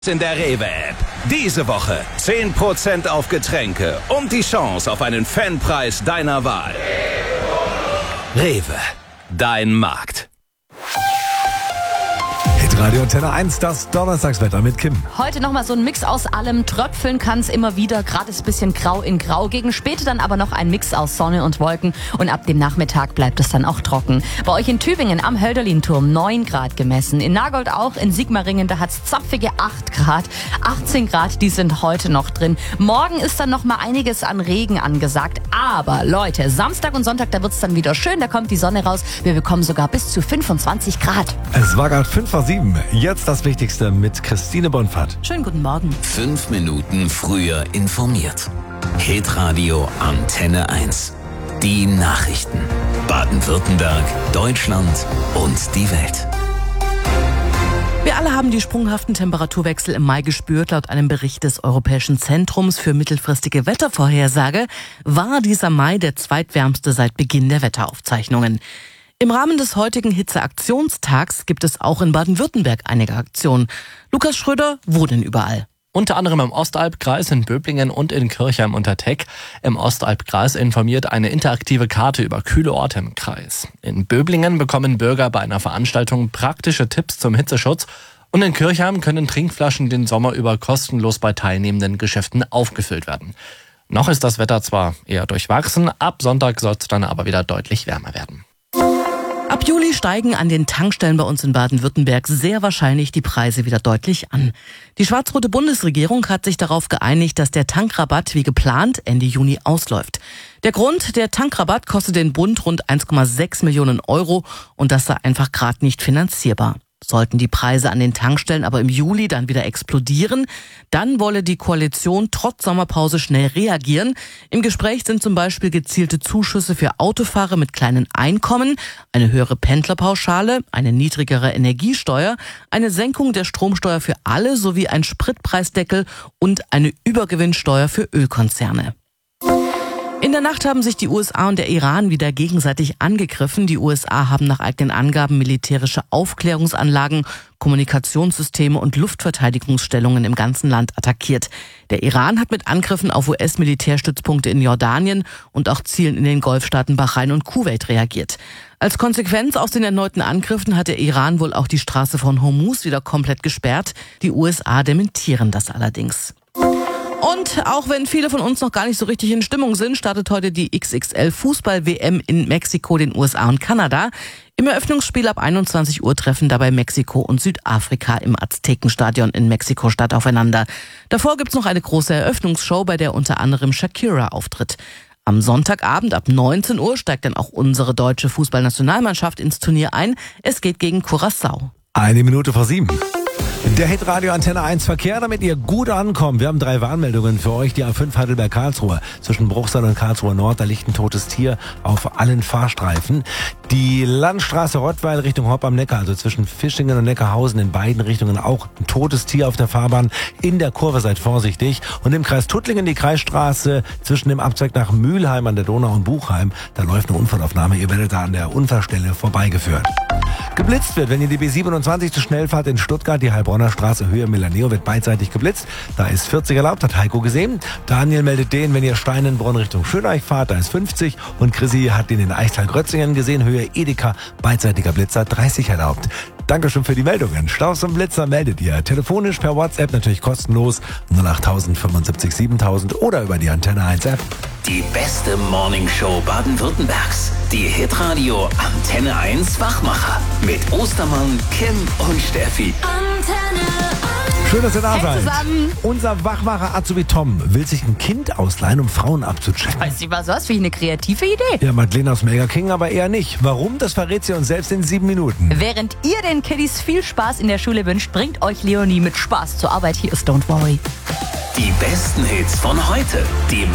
In der Rewe-App. Diese Woche 10% auf Getränke und die Chance auf einen Fanpreis deiner Wahl. Rewe, dein Markt. Radio Antenne 1, das Donnerstagswetter mit Kim. Heute nochmal so ein Mix aus allem. Tröpfeln kann es immer wieder, gerade ist ein bisschen grau in grau. Gegen später dann aber noch ein Mix aus Sonne und Wolken. Und ab dem Nachmittag bleibt es dann auch trocken. Bei euch in Tübingen am Hölderlin-Turm 9 Grad gemessen. In Nagold auch, in Sigmaringen, da hat es zapfige 8 Grad. 18 Grad, die sind heute noch drin. Morgen ist dann nochmal einiges an Regen angesagt. Aber Leute, Samstag und Sonntag, da wird es dann wieder schön. Da kommt die Sonne raus. Wir bekommen sogar bis zu 25 Grad. Es war gerade 5:07. Jetzt das Wichtigste mit Christine Bonfart. Schönen guten Morgen. 5 Minuten früher informiert. Hitradio Antenne 1. Die Nachrichten. Baden-Württemberg, Deutschland und die Welt. Wir alle haben die sprunghaften Temperaturwechsel im Mai gespürt. Laut einem Bericht des Europäischen Zentrums für mittelfristige Wettervorhersage war dieser Mai der zweitwärmste seit Beginn der Wetteraufzeichnungen. Im Rahmen des heutigen Hitzeaktionstags gibt es auch in Baden-Württemberg einige Aktionen. Lukas Schröder, wo denn überall? Unter anderem im Ostalbkreis, in Böblingen und in Kirchheim unter Teck. Im Ostalbkreis informiert eine interaktive Karte über kühle Orte im Kreis. In Böblingen bekommen Bürger bei einer Veranstaltung praktische Tipps zum Hitzeschutz. Und in Kirchheim können Trinkflaschen den Sommer über kostenlos bei teilnehmenden Geschäften aufgefüllt werden. Noch ist das Wetter zwar eher durchwachsen, ab Sonntag soll es dann aber wieder deutlich wärmer werden. Ab Juli steigen an den Tankstellen bei uns in Baden-Württemberg sehr wahrscheinlich die Preise wieder deutlich an. Die schwarz-rote Bundesregierung hat sich darauf geeinigt, dass der Tankrabatt wie geplant Ende Juni ausläuft. Der Grund, der Tankrabatt kostet den Bund rund 1,6 Millionen Euro und das sei einfach gerade nicht finanzierbar. Sollten die Preise an den Tankstellen aber im Juli dann wieder explodieren, dann wolle die Koalition trotz Sommerpause schnell reagieren. Im Gespräch sind zum Beispiel gezielte Zuschüsse für Autofahrer mit kleinen Einkommen, eine höhere Pendlerpauschale, eine niedrigere Energiesteuer, eine Senkung der Stromsteuer für alle sowie ein Spritpreisdeckel und eine Übergewinnsteuer für Ölkonzerne. In der Nacht haben sich die USA und der Iran wieder gegenseitig angegriffen. Die USA haben nach eigenen Angaben militärische Aufklärungsanlagen, Kommunikationssysteme und Luftverteidigungsstellungen im ganzen Land attackiert. Der Iran hat mit Angriffen auf US-Militärstützpunkte in Jordanien und auch Zielen in den Golfstaaten Bahrain und Kuwait reagiert. Als Konsequenz aus den erneuten Angriffen hat der Iran wohl auch die Straße von Hormuz wieder komplett gesperrt. Die USA dementieren das allerdings. Und auch wenn viele von uns noch gar nicht so richtig in Stimmung sind, startet heute die XXL-Fußball-WM in Mexiko, den USA und Kanada. Im Eröffnungsspiel ab 21 Uhr treffen dabei Mexiko und Südafrika im Aztekenstadion in Mexiko-Stadt aufeinander. Davor gibt's noch eine große Eröffnungsshow, bei der unter anderem Shakira auftritt. Am Sonntagabend ab 19 Uhr steigt dann auch unsere deutsche Fußballnationalmannschaft ins Turnier ein. Es geht gegen Curaçao. 7:01. Der Hitradio Antenne 1 Verkehr, damit ihr gut ankommt. Wir haben 3 Warnmeldungen für euch. Die A5 Heidelberg-Karlsruhe. Zwischen Bruchsal und Karlsruhe Nord, da liegt ein totes Tier auf allen Fahrstreifen. Die Landstraße Rottweil Richtung Hopp am Neckar, also zwischen Fischingen und Neckarhausen in beiden Richtungen auch ein totes Tier auf der Fahrbahn. In der Kurve seid vorsichtig. Und im Kreis Tuttlingen die Kreisstraße zwischen dem Abzweig nach Mülheim an der Donau und Buchheim. Da läuft eine Unfallaufnahme. Ihr werdet da an der Unfallstelle vorbeigeführt. Geblitzt wird, wenn ihr die B27 zu schnell fahrt in Stuttgart, die Heilbronner Straße Höhe Milaneo wird beidseitig geblitzt. Da ist 40 erlaubt, hat Heiko gesehen. Daniel meldet den, wenn ihr Steinenbronn Richtung Schöneich fahrt, da ist 50. Und Chrissy hat den in Eichtal-Grötzingen gesehen, Höhe Edeka, beidseitiger Blitzer, 30 erlaubt. Dankeschön für die Meldungen. Staus und Blitzer meldet ihr. Telefonisch per WhatsApp natürlich kostenlos 08000 75 7000 oder über die Antenne 1 App. Die beste Morningshow Baden-Württembergs. Die Hitradio Antenne 1 Wachmacher. Mit Ostermann, Kim und Steffi. Antenne 1. Schön, dass ihr da seid. zusammen. Unser Wachmacher Azubi Tom will sich ein Kind ausleihen, um Frauen abzuchecken. Weiß nicht, was für eine kreative Idee. Ja, Madeleine aus Mega King aber eher nicht. Warum? Das verrät sie uns selbst in 7 Minuten. Während ihr den Kiddies viel Spaß in der Schule wünscht, bringt euch Leonie mit Spaß zur Arbeit. Hier ist Don't Worry. Die besten Hits von heute. Die